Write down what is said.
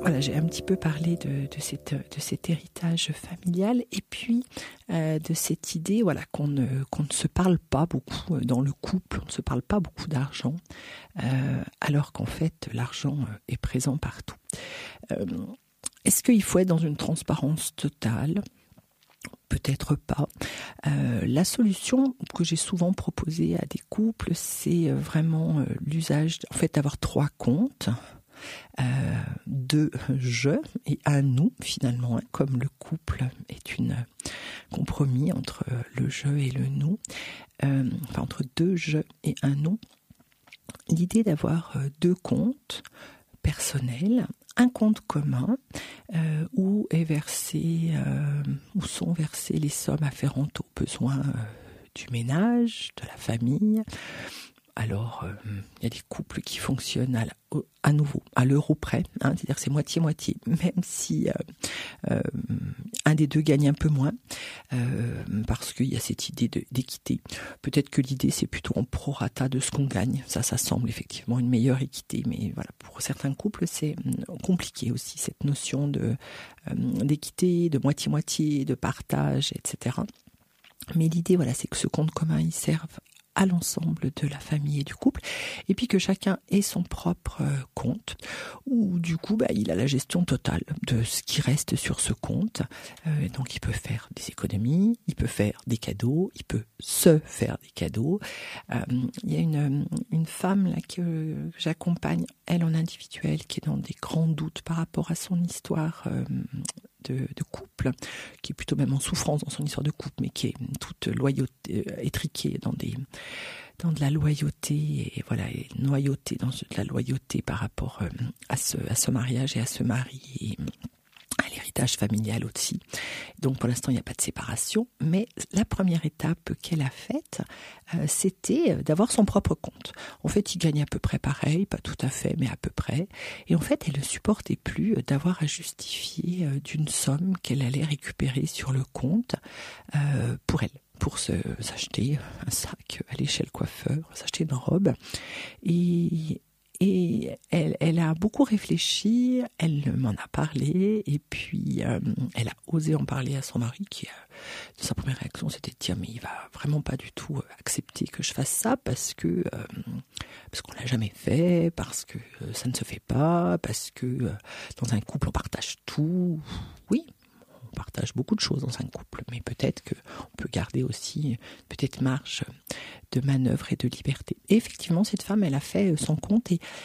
Voilà, j'ai un petit peu parlé de cet héritage familial et puis de cette idée qu'on ne se parle pas beaucoup dans le couple, on ne se parle pas beaucoup d'argent, alors qu'en fait l'argent est présent partout. Est-ce qu'il faut être dans une transparence totale ? Peut-être pas. La solution que j'ai souvent proposée à des couples, c'est vraiment l'usage d'avoir 3 comptes. 2 je et un nous finalement, comme le couple est une compromis entre le je et le nous, entre 2 je et un nous. L'idée d'avoir 2 comptes personnels, un compte commun où sont versées les sommes afférentes aux besoins du ménage, de la famille. Alors, il y a des couples qui fonctionnent à nouveau, à l'euro près, c'est-à-dire que c'est moitié-moitié, même si un des deux gagne un peu moins, parce qu'il y a cette idée d'équité. Peut-être que l'idée, c'est plutôt en prorata de ce qu'on gagne. Ça semble effectivement une meilleure équité, mais voilà, pour certains couples, c'est compliqué aussi, cette notion d'équité, de moitié-moitié, de partage, etc. Mais l'idée, c'est que ce compte commun, il serve à l'ensemble de la famille et du couple, et puis que chacun ait son propre compte, où du coup il a la gestion totale de ce qui reste sur ce compte. Donc il peut faire des économies, il peut faire des cadeaux, il peut se faire des cadeaux. Il y a une femme là que j'accompagne, elle en individuel, qui est dans des grands doutes par rapport à son histoire de couple, qui est plutôt même en souffrance dans son histoire de couple, mais qui est toute loyauté, étriquée dans de la loyauté, et noyautée dans de la loyauté par rapport à ce mariage et à ce mari, et à l'héritage familial aussi. Donc pour l'instant il n'y a pas de séparation, mais la première étape qu'elle a faite, c'était d'avoir son propre compte. En fait il gagne à peu près pareil, pas tout à fait, mais à peu près, et en fait elle ne supportait plus d'avoir à justifier d'une somme qu'elle allait récupérer sur le compte pour elle, pour s'acheter un sac, aller chez le coiffeur, s'acheter une robe. Et elle a beaucoup réfléchi, elle m'en a parlé, et puis elle a osé en parler à son mari, qui, de sa première réaction, c'était de dire mais il va vraiment pas du tout accepter que je fasse ça, parce qu'on l'a jamais fait, parce que ça ne se fait pas, parce que dans un couple on partage tout. Oui, on partage beaucoup de choses dans un couple, mais peut-être qu'on peut garder aussi une petite marge de manœuvre et de liberté. Et effectivement, cette femme, elle a fait son compte, et